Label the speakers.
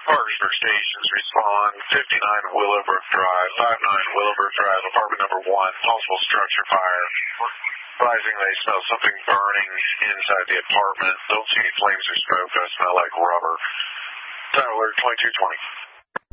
Speaker 1: Parkersburg stations respond. 59 Willowbrook Drive, 59 Willowbrook Drive, apartment number 1, possible structure fire. Advising they smell something burning inside the apartment. Don't see any flames or smoke. I smell like rubber. Time alert 2220.